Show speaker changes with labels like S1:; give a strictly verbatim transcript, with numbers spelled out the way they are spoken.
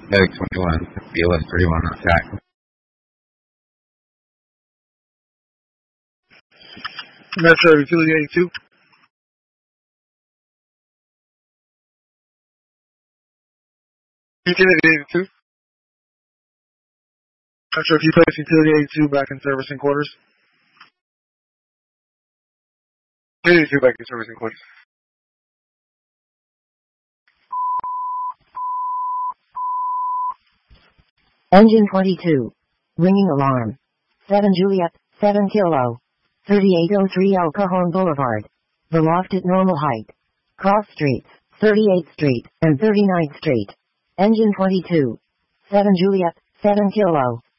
S1: Medic twenty-one, B L S thirty-one on attack.
S2: Metro Utility eighty-two. Utility eighty-two. Metro, can you place Utility eighty-two back in servicing quarters? eighty-two back in servicing quarters.
S3: Engine twenty-two. Ringing alarm. seven Juliet, seven Kilo. thirty-eight oh three El Cajon Boulevard. The loft at normal height. Cross streets, thirty-eighth Street and thirty-ninth Street. Engine twenty-two. seven Juliet, seven Kilo.